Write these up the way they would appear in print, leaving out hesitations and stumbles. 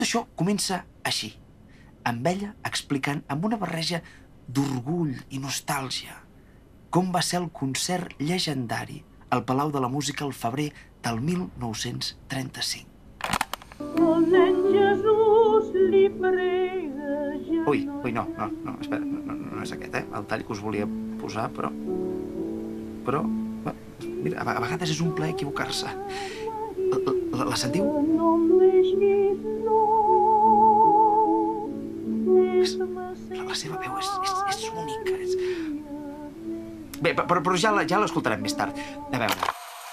això comença així, amb ella explicant amb una barreja d'orgull i nostàlgia com va ser el concert llegendari al Palau de la Música al febrer del 1935. Ui, no, espera, no és aquest, el tall que us volia posar, però, mira, a vegades és un plaer equivocar-se. La sentiu? La seva veu és única. Bé, però ja l'escoltarem més tard. A veure.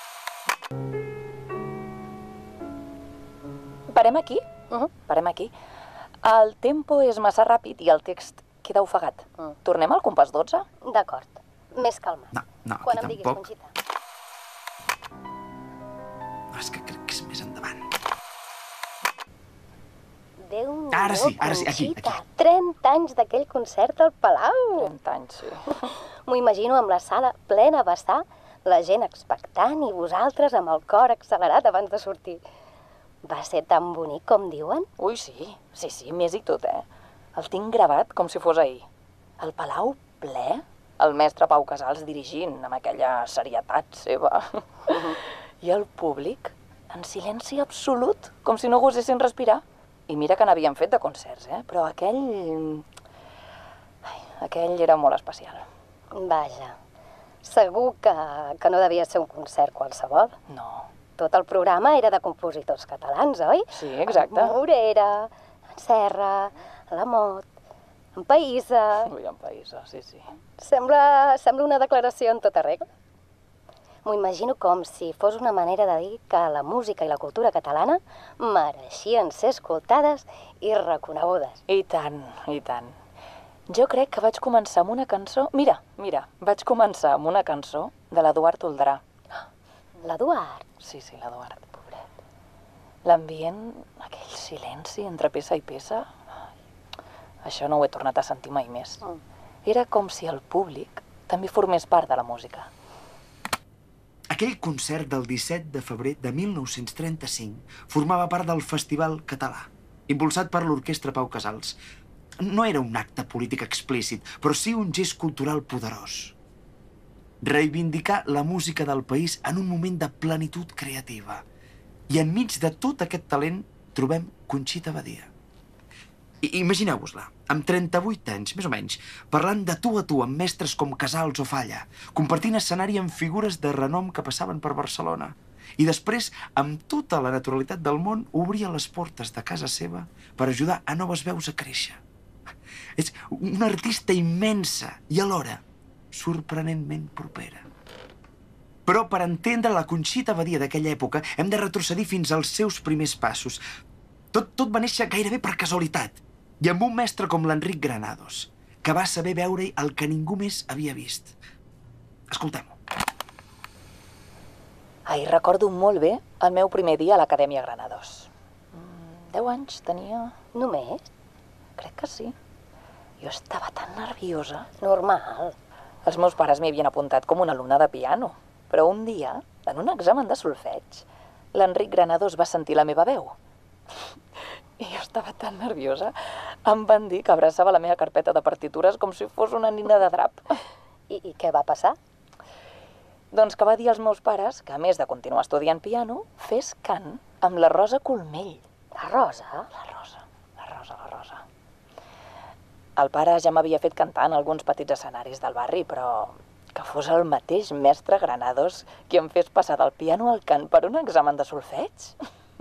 Parem aquí? Parem aquí. El tempo és massa ràpid i el text queda ofegat. Tornem al compàs 12? D'acord. Més calma. No, Quan aquí em diguis, tampoc. Conxita. És que crec que és més endavant. Déu-n'hi-do, Ara sí, aquí. 30 anys d'aquell concert al Palau. 30 anys, sí. M'ho imagino amb la sala plena a vessar, la gent expectant i vosaltres amb el cor accelerat abans de sortir. Va ser tan bonic com diuen? Ui, sí, més i tot, El tinc gravat com si fos ahir. El Palau ple, el mestre Pau Casals dirigint amb aquella serietat seva. I el públic en silenci absolut, com si no gosessin respirar. I mira que n'havíem fet de concerts, però aquell era molt especial. Vaja, segur que no devia ser un concert qualsevol. No. Tot el programa era de compositors catalans, oi? Sí, exacte. En Morera, en Serra, la Mot, en Païssa... Ui, en Païssa, sí. Sembla una declaració en tota regla. M'ho imagino com si fos una manera de dir que la música i la cultura catalana mereixien ser escoltades i reconegudes. I tant. Jo crec que vaig començar amb una cançó... Mira, vaig començar amb una cançó de l'Eduard Toldrà. L'Eduard? Sí, l'Eduard, pobret. L'ambient, aquell silenci entre peça i peça... Això no ho he tornat a sentir mai més. Era com si el públic també formés part de la música. Aquell concert del 17 de febrer de 1935 formava part del Festival Català, impulsat per l'Orquestra Pau Casals. No era un acte polític explícit, però sí un gest cultural poderós. Reivindicar la música del país en un moment de plenitud creativa. I enmig de tot aquest talent trobem Conxita Badia. Imagineu-vos-la, amb 38 anys, més o menys, parlant de tu a tu amb mestres com Casals o Falla, compartint escenari amb figures de renom que passaven per Barcelona. I després, amb tota la naturalitat del món, obria les portes de casa seva per ajudar a noves veus a créixer. És una artista immensa i alhora sorprenentment propera. Però per entendre la Conxita Badia d'aquella època hem de retrocedir fins als seus primers passos. Tot va néixer gairebé per casualitat i amb un mestre com l'Enric Granados, que va saber veure-hi el que ningú més havia vist. Escoltem-ho. Recordo molt bé el meu primer dia a l'Acadèmia Granados. 10 anys tenia... Només? Crec que sí. Jo estava tan nerviosa. Normal. Els meus pares m'hi havien apuntat com una alumna de piano, però un dia, en un examen de solfeig, l'Enric Granados va sentir la meva veu. I jo estava tan nerviosa. Em van dir que abraçava la meva carpeta de partitures com si fos una nina de drap. I què va passar? Doncs que va dir als meus pares que, a més de continuar estudiant piano, fes cant amb la Rosa Colmell. La Rosa? La Rosa. El pare ja m'havia fet cantar en alguns petits escenaris del barri, però que fos el mateix mestre Granados qui em fes passar del piano al cant per un examen de solfeig.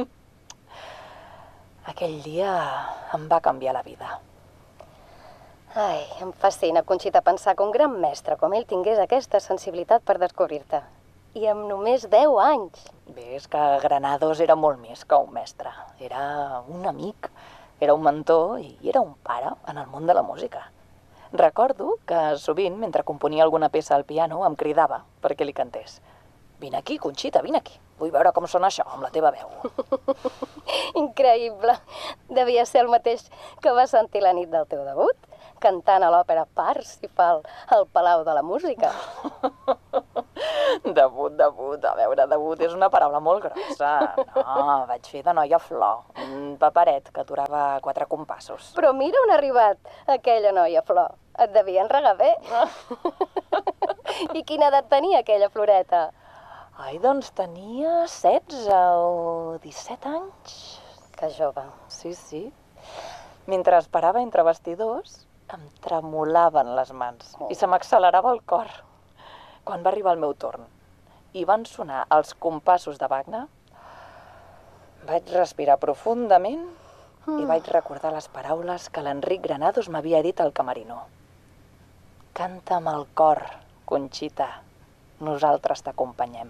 Aquell dia em va canviar la vida. Ai, em fascina, Conxita, pensar que un gran mestre com ell tingués aquesta sensibilitat per descobrir-te. I amb només 10 anys. Bé, és que Granados era molt més que un mestre. Era un amic, era un mentor i era un pare en el món de la música. Recordo que sovint, mentre componia alguna peça al piano, em cridava perquè li cantés. Vine aquí, Conxita, vine aquí. Vull veure com sona això, amb la teva veu. Increïble. Devia ser el mateix que vas sentir la nit del teu debut. cantant a l'òpera Parsifal al Palau de la Música. Debut. A veure, debut és una paraula molt grossa. No, vaig fer de noia flor. Un paperet que durava 4 compassos. Però mira on ha arribat aquella noia flor. Et devien regar bé. I quina edat tenia aquella floreta? Ai, doncs tenia 16 o 17 anys. Que jove. Sí. Mentre esperava entre vestidors, em tremolaven les mans i se m'accelerava el cor. Quan va arribar el meu torn i van sonar els compassos de Wagner, vaig respirar profundament i vaig recordar les paraules que l'Enric Granados m'havia dit al camerino. Canta amb el cor, Conxita, nosaltres t'acompanyem.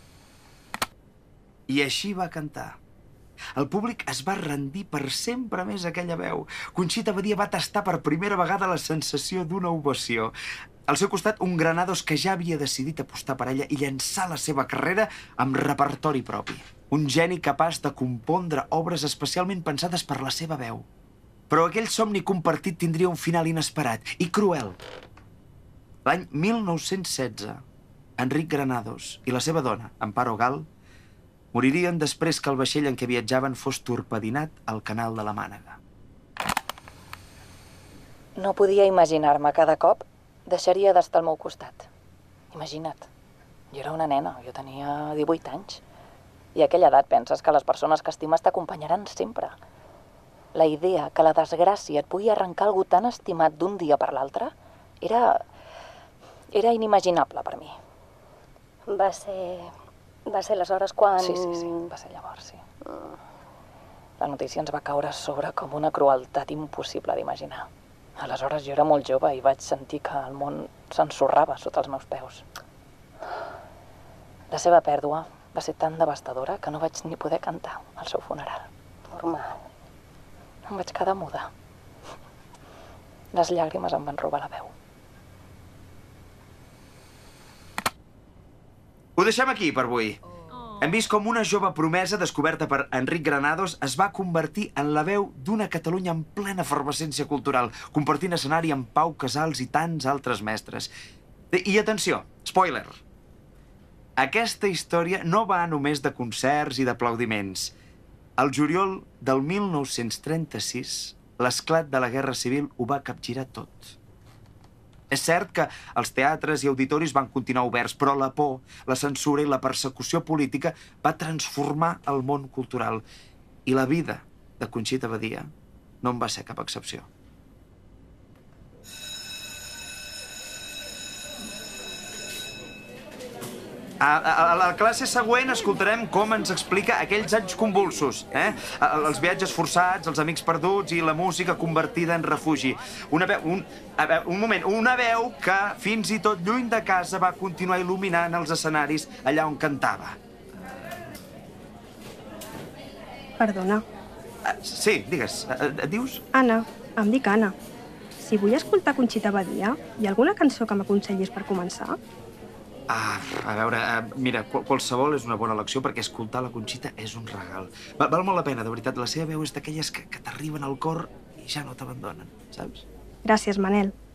I així va cantar. El públic es va rendir per sempre més a aquella veu. Conxita Badia va tastar per primera vegada la sensació d'una ovació. Al seu costat, un Granados que ja havia decidit apostar per ella i llançar la seva carrera amb repertori propi. Un geni capaç de compondre obres especialment pensades per la seva veu. Però aquell somni compartit tindria un final inesperat i cruel. L'any 1916, Enric Granados i la seva dona, Amparo Gal, moririen després que el vaixell en què viatjaven fos torpedinat al canal de la Mànega. No podia imaginar-me cada cop deixaria d'estar al meu costat. Imagina't, jo era una nena, jo tenia 18 anys. I a aquella edat penses que les persones que estimes t'acompanyaran sempre. La idea que la desgràcia et pugui arrencar algú tan estimat d'un dia per l'altre era inimaginable per mi. Va ser aleshores quan... Sí, va ser llavors, sí. La notícia ens va caure a sobre com una crueltat impossible d'imaginar. Aleshores jo era molt jove i vaig sentir que el món s'ensorrava sota els meus peus. La seva pèrdua va ser tan devastadora que no vaig ni poder cantar al seu funeral. Normal. Em vaig quedar muda. Les llàgrimes em van robar la veu. Ho deixem aquí per avui. Hem vist com una jove promesa descoberta per Enric Granados es va convertir en la veu d'una Catalunya en plena efervescència cultural, compartint escenari amb Pau Casals i tants altres mestres. I atenció, spoiler! Aquesta història no va només de concerts i d'aplaudiments. Al juliol del 1936, l'esclat de la Guerra Civil ho va capgirar tot. És cert que els teatres i auditoris van continuar oberts, però la por, la censura i la persecució política va transformar el món cultural. I la vida de Conxita Badia no en va ser cap excepció. A la classe següent escoltarem com ens explica aquells anys convulsos, els viatges forçats, els amics perduts i la música convertida en refugi. Una veu que, fins i tot lluny de casa, va continuar il·luminant els escenaris allà on cantava. Perdona. Sí, digues. Et dius? Anna. Em dic Anna. Si vull escoltar Conxita Badia, hi ha alguna cançó que m'aconsellis per començar? A veure, mira, qualsevol és una bona elecció perquè escoltar la Conxita és un regal. Val molt la pena, de veritat. La seva veu és d'aquelles que t'arriben al cor i ja no t'abandonen, saps? Gràcies, Manel.